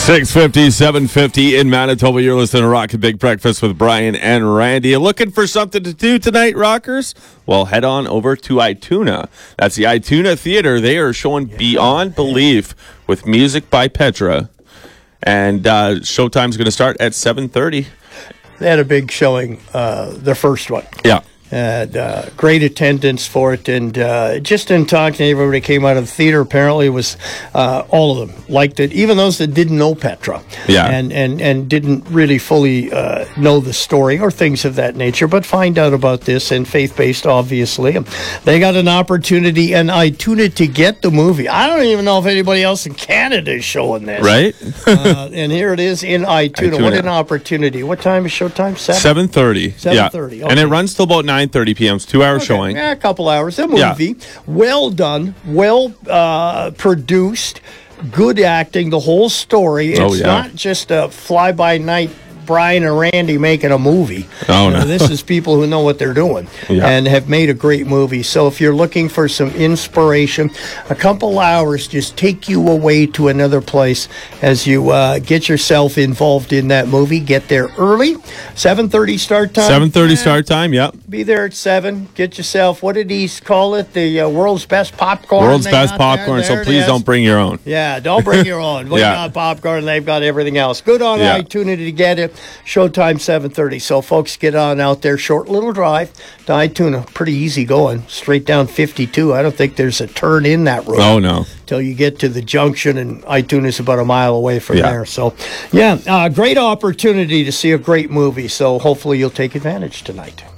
650, 750 in Manitoba. You're listening to Rocket Big Breakfast with Brian and Randy. You looking for something to do tonight, Rockers? Well, head on over to Ituna. That's the Ituna Theater. They are showing Beyond Belief with music by Petra. And showtime's going to start at 7:30. They had a big showing, the first one. Yeah. Had great attendance for it, and just in talking to everybody who came out of the theater, apparently it was all of them liked it, even those that didn't know Petra, and didn't really fully know the story or things of that nature, but find out about this, and faith-based, obviously. They got an opportunity in Ituna to get the movie. I don't even know if anybody else in Canada is showing this. Right? And here it is in Ituna. What an opportunity. What time is showtime? 7:30. 7:30. Yeah. And it runs till about 9:30 p.m. It's 2 hour showing. Yeah, a couple hours. A movie. Well done. Well produced. Good acting. The whole story. It's not just a fly-by-night Brian and Randy making a movie. Oh, no. This is people who know what they're doing and have made a great movie. So if you're looking for some inspiration, a couple hours just take you away to another place as you get yourself involved in that movie. Get there early. 7:30 start time. 7:30 start time, yep. Be there at 7. Get yourself, what did he call it? The world's best popcorn. World's best popcorn, so please don't bring your own. Yeah, don't bring your own. We got popcorn, they've got everything else. Good on Ituna to get it. Showtime 7:30. So folks, get on out there. Short little drive to Ituna. Pretty easy going. Straight down 52. I don't think there's a turn in that road. Oh, no. Till you get to the junction, and Ituna's about a mile away from there. So, great opportunity to see a great movie. So hopefully you'll take advantage tonight.